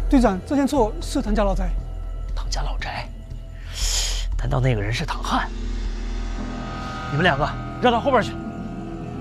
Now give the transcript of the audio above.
队长，这间错是唐家老宅。 唐家老宅？难道那个人是唐汉？你们两个绕到后边去。